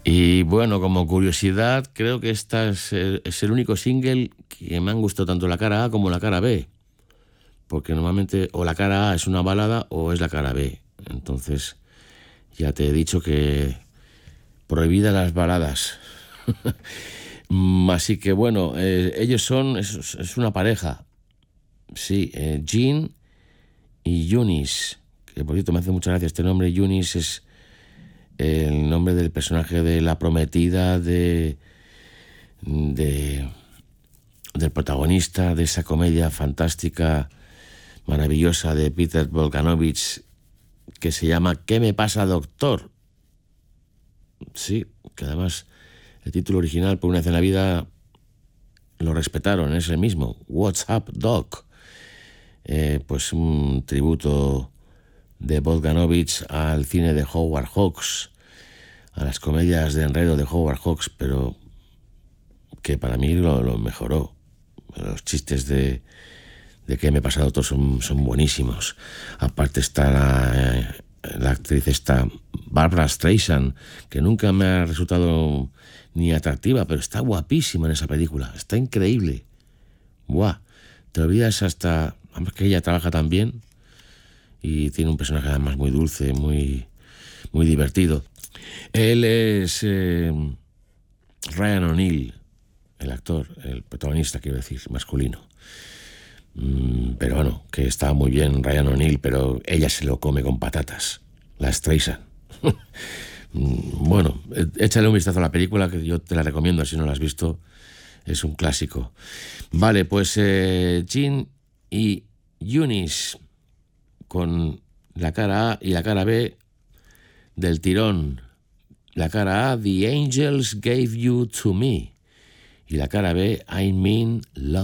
Y bueno, como curiosidad, creo que es el único single que me han gustado tanto la cara A como la cara B. Porque normalmente o la cara A es una balada o es la cara B. Entonces, ya te he dicho que prohibidas las baladas. Así que bueno, es una pareja. Sí, Jean y Eunice. Que por cierto me hace mucha gracia este nombre. Eunice es el nombre del personaje de la prometida de- del protagonista de esa comedia fantástica, maravillosa de Peter Bogdanovich, que se llama ¿Qué me pasa, doctor? Sí, que además el título original, por una vez en la vida, lo respetaron, es el mismo, What's Up, Doc. Pues un tributo de Bogdanovich al cine de Howard Hawks, a las comedias de enredo de Howard Hawks, pero que para mí lo mejoró. Los chistes de qué me pasa, doctor, son buenísimos. Aparte está la actriz esta Barbra Streisand, que nunca me ha resultado ni atractiva, pero está guapísima en esa película, está increíble. Buah, te olvidas hasta, además que ella trabaja tan bien y tiene un personaje además muy dulce, muy divertido. Él es Ryan O'Neill, el actor, el protagonista, quiero decir, masculino. Pero bueno, que está muy bien Ryan O'Neill, pero ella se lo come con patatas, la Streisand. Bueno, échale un vistazo a la película, que yo te la recomiendo si no la has visto, es un clásico. Vale, pues Jean y Eunice con la cara A y la cara B del tirón. La cara A, The Angels Gave You to Me. Y la cara B, I Mean Love.